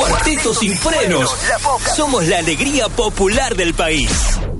Cuarteto Sin Frenos. Somos la alegría popular del país.